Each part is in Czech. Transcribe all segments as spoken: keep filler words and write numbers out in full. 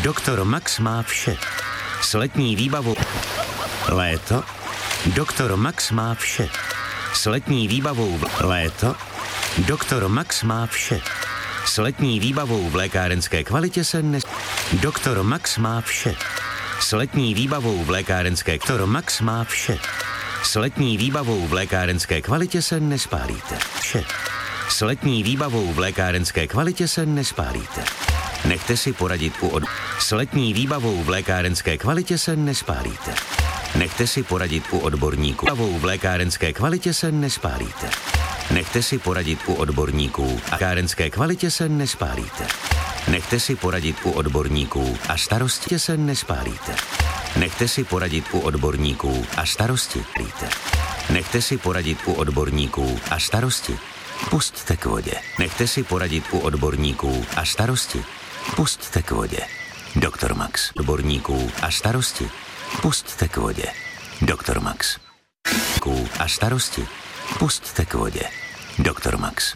Doktor Max má vše. S letní výbavou léto. Doktor Max má vše. S letní výbavou léto. Doktor Max má vše. S letní výbavou v lékárenské kvalitě se ne... Doktor Max má vše. S letní výbavou v lékárenské... Doktor Max má vše. S letní výbavou v lékárenské kvalitě se nespálíte. Vše. S letní výbavou v lékárenské kvalitě se nespálíte. Nechte si poradit u od... S letní výbavou v lékárenské kvalitě se nespálíte. Nechte si poradit u odborníků. V lékárenské kvalitě se nespálíte. Nechte si poradit u odborníků. A lékárenské kvalitě se nespálíte. Nechte si poradit u odborníků a starosti se nespálíte. Nechte si poradit u odborníků a starosti. Nechte si poradit u odborníků a starosti. Pusťte k vodě. Nechte si poradit u odborníků a starosti. Pusťte k vodě. Doktor Max. Odborníků a starosti. Pusťte k vodě. Doktor Max. A starosti. Pusťte k vodě. Doktor Max.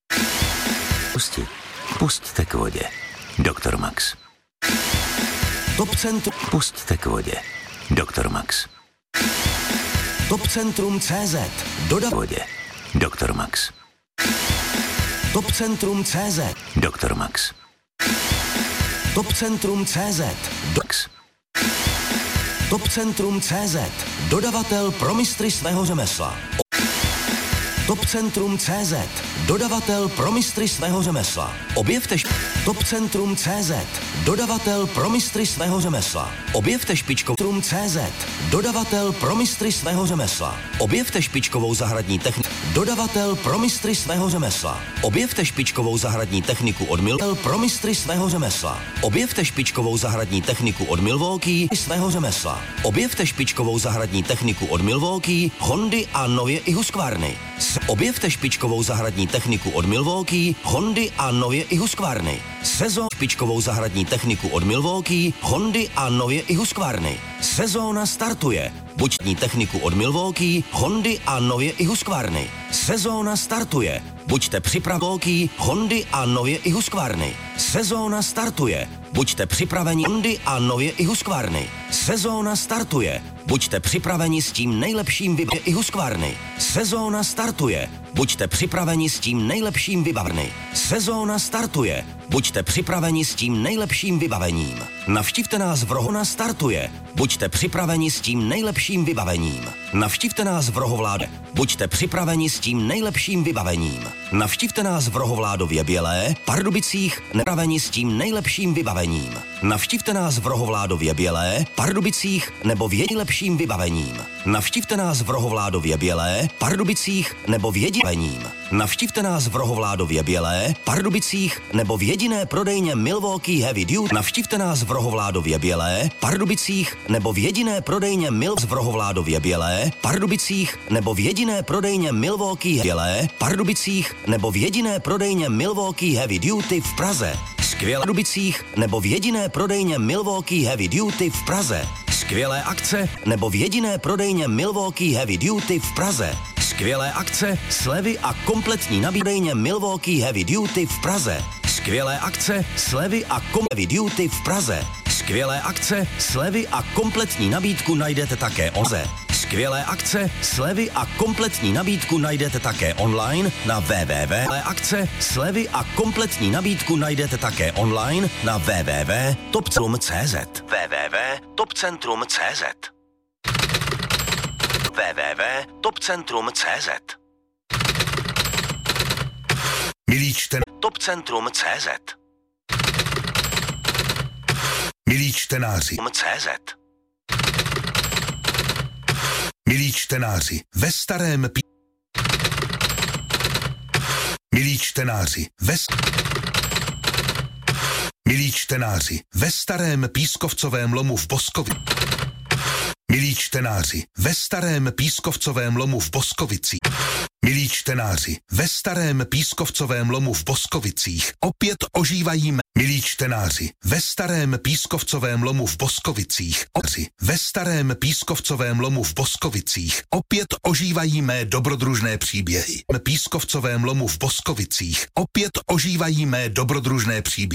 Pusti. Pusťte k vodě. Doktor Max. Top Centrum. Pusťte k vodě. Doktor Max. Top Centrum C Z. Dodav vodě. Doktor Max. Top Centrum C Z. Doktor Max. Top Centrum C Z. Dox. Top Centrum C Z. Dodavatel pro mistry svého řemesla. Top Centrum C Z. Dodavatel pro mistry svého řemesla. Objevte š... Top Centrum C Z. Dodavatel pro mistry svého řemesla. Objevte špičkovou C Z. Dodavatel pro mistry svého řemesla. Objevte špičkovou zahradní techniku. Dodavatel pro mistry svého řemesla. Objevte špičkovou zahradní techniku od Milwaukee pro mistry svého řemesla. Objevte špičkovou zahradní techniku od Milwaukee svého řemesla. Objevte špičkovou zahradní techniku od Milwaukee, Hondy a nově i Husqvarny. Objevte špičkovou zahradní techniku od Milwaukee, Hondy a nově i Husqvarny. Sezóna špičkovou zahradní techniku od Milwaukee, Hondy a nově i Husqvarny. Sezóna startuje. Buďtní techniku od Milwaukee, Hondy a nově i Husqvarny. Sezóna startuje. Buďte připraveni, Hondy a nově i Husqvarny. Sezóna startuje. Buďte připraveni, Hondy a nově i Husqvarny. Sezóna startuje. Buďte připraveni s tím nejlepším vybavením i Husqvarny. Sezóna startuje. Buďte připraveni s tím nejlepším vybavením. Sezóna startuje. Buďte připraveni s tím nejlepším vybavením. Navštivte nás v Rohovládu. Startuje. Buďte připraveni s tím nejlepším vybavením. Navštivte nás v Rohovládu. Buďte připraveni s tím nejlepším vybavením. Navštivte nás v Rohovládově Bělé, Pardubicích, nepraveni s tím nejlepším vybavením. Navštivte nás v Rohovládově Bělé, Pardubicích nebo v nejlepším vybavením. Navštivte nás v Rohovládově Bělé, Pardubicích nebo v jediněním. Navštivte nás v Rohovládově Bělé, Pardubicích nebo v jediné prodejně Milwaukee Heavy Duty. Navštivte nás v Rohovládově Bělé, Pardubicích nebo v jediné prodejně Milwaukee v Rohovládově Bělé, Pardubicích nebo v jediné prodejně Milwaukee Bělé, Pardubicích nebo v jediné prodejně Milwaukee Heavy Duty v Praze. Skvělé Pardubicích nebo v jediné prodejně Milwaukee Heavy Duty v Praze. Skvělé akce nebo v jediné prodejně Milwaukee Heavy Duty v Praze. Skvělé akce, slevy a kompletní nabídejně Milwaukee Heavy Duty v Praze. Skvělé akce, slevy a kom Heavy Duty v Praze. Skvělé akce, slevy a kompletní nabídku najdete také onze. Skvělé akce, slevy a kompletní nabídku najdete také online na www. Akce, slevy a kompletní nabídku najdete také online na www tečka top centrum tečka cé zet. www tečka top centrum tečka cé zet. www tečka top centrum tečka cé zet. Milí čten... top centrum tečka cé zet. Milí čtenáři. .cz. Milí čtenáři, ve starém pí... Milí čtenáři, ve... Milí čtenáři, ve starém pískovcovém lomu v Boskovi... Milí čtenáři, ve starém pískovcovém lomu v Boskovici. Milí čtenáři, ve starém pískovcovém lomu v Boskovicích opět ožívají mé... Milí čtenáři, ve starém pískovcovém lomu v Boskovicích, ve starém pískovcovém lomu v Boskovicích opět ožívají mé dobrodružné příběhy. V pískovcovém lomu v Boskovicích opět ožívají mé dobrodružné příběhy.